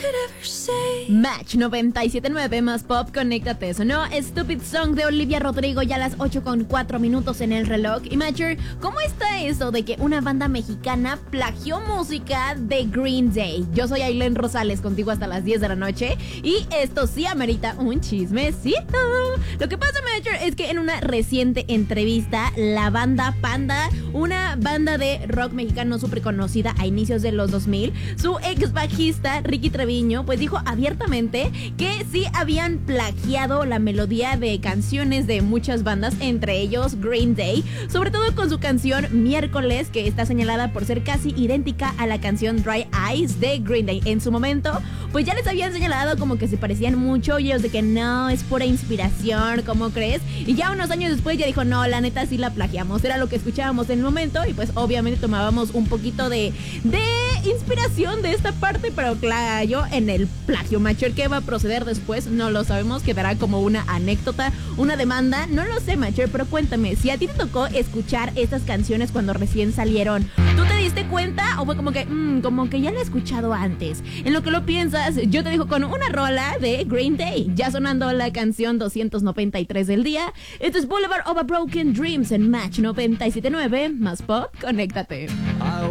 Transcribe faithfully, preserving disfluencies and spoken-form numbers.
Match noventa y siete punto nueve más pop, conéctate. Sonó Stupid Song de Olivia Rodrigo, ya a las ocho con cuatro minutos en el reloj. Y Matcher, ¿cómo está eso de que una banda mexicana plagió música de Green Day? Yo soy Ailén Rosales, contigo hasta las diez de la noche, y esto sí amerita un chismecito. Lo que pasa, Matcher, es que en una reciente entrevista, la banda Panda, una banda de rock mexicano súper conocida a inicios de los dos mil, su ex bajista Ricky Treviño pues dijo abiertamente que sí habían plagiado la melodía de canciones de muchas bandas, entre ellos Green Day, sobre todo con su canción Miércoles, que está señalada por ser casi idéntica a la canción Dry Eyes de Green Day. En su momento pues ya les habían señalado como que se parecían mucho, y ellos de que no, es pura inspiración, ¿cómo crees? Y ya unos años después ya dijo, no, la neta sí la plagiamos, era lo que escuchábamos en el momento, y pues obviamente tomábamos un poquito de, de inspiración de esta parte, pero claro, en el plagio. Matcher, ¿qué va a proceder después? No lo sabemos, quedará como una anécdota, una demanda, no lo sé, Matcher, pero cuéntame, si a ti te tocó escuchar estas canciones cuando recién salieron, ¿tú te diste cuenta o fue como que, mmm, como que ya la he escuchado antes? En lo que lo piensas, yo te dejo con una rola de Green Day, ya sonando la canción doscientos noventa y tres del día. Esto es Boulevard of a Broken Dreams en Match noventa y siete punto nueve, más pop, conéctate.